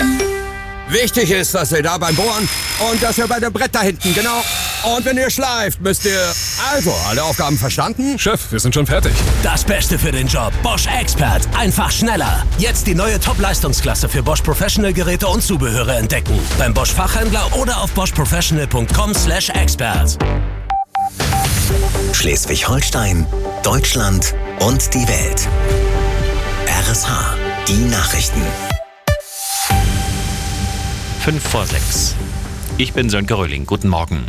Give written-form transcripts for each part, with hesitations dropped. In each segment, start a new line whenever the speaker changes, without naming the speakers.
Wichtig ist, dass ihr da beim Bohren und dass ihr bei dem Brett da hinten, genau. Und wenn ihr schleift, müsst ihr... Also, alle Aufgaben verstanden?
Chef, wir sind schon fertig.
Das Beste für den Job. Bosch Expert. Einfach schneller. Jetzt die neue Top-Leistungsklasse für Bosch Professional Geräte und Zubehöre entdecken. Beim Bosch Fachhändler oder auf boschprofessional.com/expert.
Schleswig-Holstein, Deutschland und die Welt. RSH, die Nachrichten.
5:05. Ich bin Sönke Röhling. Guten Morgen.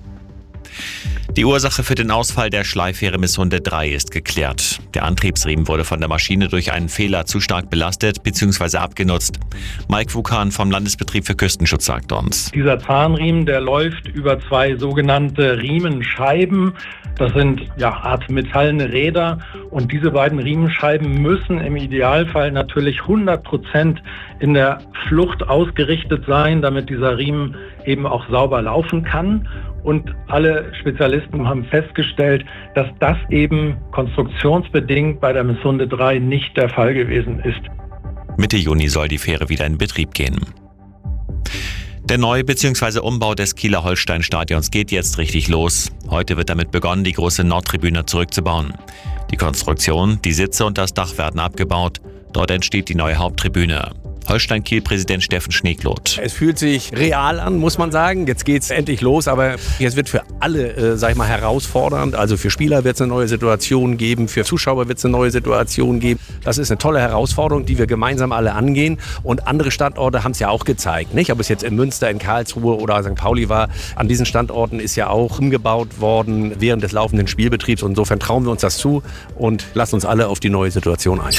Die Ursache für den Ausfall der Schleifähre Missunde 3 ist geklärt. Der Antriebsriemen wurde von der Maschine durch einen Fehler zu stark belastet bzw. abgenutzt. Mike Wukan vom Landesbetrieb für Küstenschutz sagt uns.
Dieser Zahnriemen, der läuft über 2 sogenannte Riemenscheiben. Das sind Art metallene Räder. Und diese beiden Riemenscheiben müssen im Idealfall natürlich 100% in der Flucht ausgerichtet sein, damit dieser Riemen eben auch sauber laufen kann. Und alle Spezialisten haben festgestellt, dass das eben konstruktionsbedingt bei der Missunde 3 nicht der Fall gewesen ist.
Mitte Juni soll die Fähre wieder in Betrieb gehen. Der Neu- bzw. Umbau des Kieler Holstein-Stadions geht jetzt richtig los. Heute wird damit begonnen, die große Nordtribüne zurückzubauen. Die Konstruktion, die Sitze und das Dach werden abgebaut. Dort entsteht die neue Haupttribüne. Holstein-Kiel-Präsident Steffen Schneekloth.
Es fühlt sich real an, muss man sagen. Jetzt geht's endlich los, aber es wird für alle, herausfordernd. Also für Spieler wird es eine neue Situation geben, für Zuschauer wird es eine neue Situation geben. Das ist eine tolle Herausforderung, die wir gemeinsam alle angehen. Und andere Standorte haben es ja auch gezeigt, nicht? Ob es jetzt in Münster, in Karlsruhe oder St. Pauli war. An diesen Standorten ist ja auch umgebaut worden während des laufenden Spielbetriebs. Und insofern trauen wir uns das zu und lassen uns alle auf die neue Situation ein.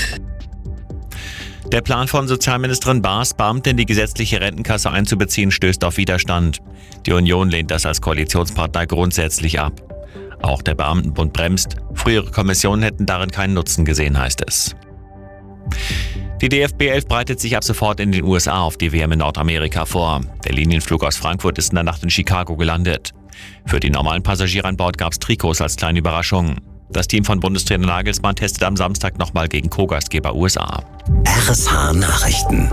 Der Plan von Sozialministerin Baas, Beamte in die gesetzliche Rentenkasse einzubeziehen, stößt auf Widerstand. Die Union lehnt das als Koalitionspartner grundsätzlich ab. Auch der Beamtenbund bremst. Frühere Kommissionen hätten darin keinen Nutzen gesehen, heißt es. Die DFB 11 breitet sich ab sofort in den USA auf die WM in Nordamerika vor. Der Linienflug aus Frankfurt ist in der Nacht in Chicago gelandet. Für die normalen Passagiere an Bord gab es Trikots als kleine Überraschung. Das Team von Bundestrainer Nagelsmann testet am Samstag nochmal gegen Co-Gastgeber USA.
RSH Nachrichten.